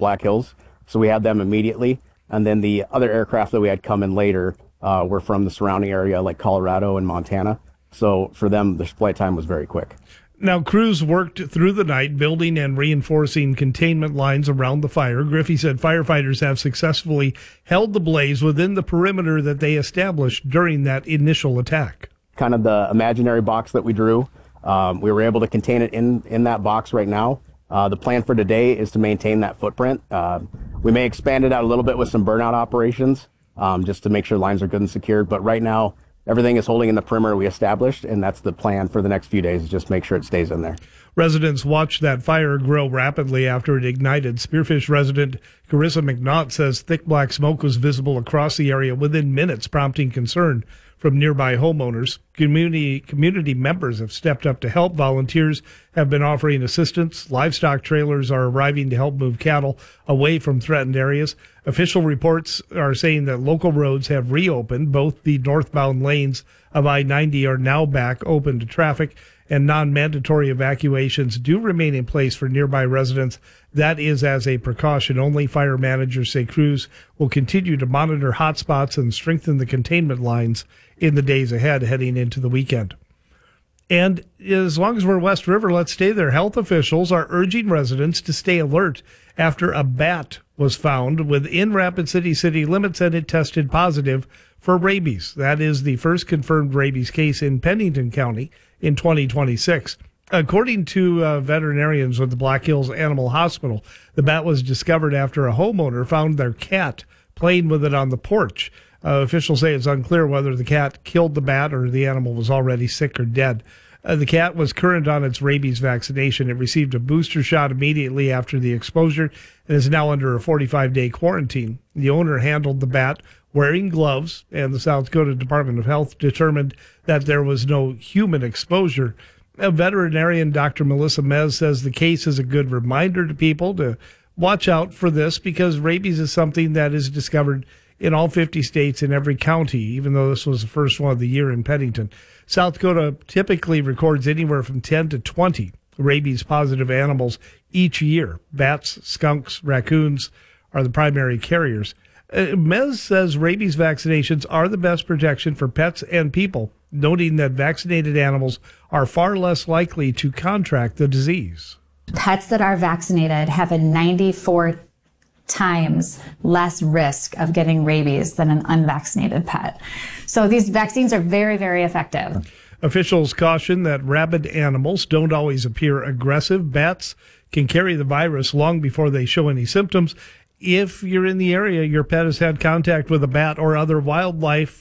Black Hills, so we had them immediately. And then the other aircraft that we had come in later were from the surrounding area, like Colorado and Montana. So for them, the flight time was very quick. Now, crews worked through the night building and reinforcing containment lines around the fire. Griffey said firefighters have successfully held the blaze within the perimeter that they established during that initial attack. Kind of the imaginary box that we drew. We were able to contain it in that box right now. The plan for today is to maintain that footprint. We may expand it out a little bit with some burnout operations just to make sure lines are good and secured. But right now, everything is holding in the perimeter we established, and that's the plan for the next few days, is just make sure it stays in there. Residents watched that fire grow rapidly after it ignited. Spearfish resident Carissa McNaught says thick black smoke was visible across the area within minutes, prompting concern from nearby homeowners. Community members have stepped up to help. Volunteers have been offering assistance. Livestock trailers are arriving to help move cattle away from threatened areas. Official reports are saying that local roads have reopened. Both the northbound lanes of I-90 are now back open to traffic, and non-mandatory evacuations do remain in place for nearby residents. That is as a precaution only. Fire managers say crews will continue to monitor hotspots and strengthen the containment lines in the days ahead heading into the weekend. And as long as we're West River, let's stay there. Health officials are urging residents to stay alert after a bat was found within Rapid City city limits and it tested positive for rabies. That is the first confirmed rabies case in Pennington County in 2026. According to veterinarians with the Black Hills Animal Hospital, the bat was discovered after a homeowner found their cat playing with it on the porch. Officials say it's unclear whether the cat killed the bat or the animal was already sick or dead. The cat was current on its rabies vaccination. It received a booster shot immediately after the exposure and is now under a 45-day quarantine. The owner handled the bat wearing gloves, and the South Dakota Department of Health determined that there was no human exposure. Veterinarian Dr. Melissa Mez says the case is a good reminder to people to watch out for this because rabies is something that is discovered in all 50 states in every county, even though this was the first one of the year in Pennington. South Dakota typically records anywhere from 10 to 20 rabies-positive animals each year. Bats, skunks, raccoons are the primary carriers. Mez says rabies vaccinations are the best protection for pets and people, noting that vaccinated animals are far less likely to contract the disease. Pets that are vaccinated have a 94 times less risk of getting rabies than an unvaccinated pet. So these vaccines are very, very effective. Officials caution that rabid animals don't always appear aggressive. Bats can carry the virus long before they show any symptoms. If you're in the area, your pet has had contact with a bat or other wildlife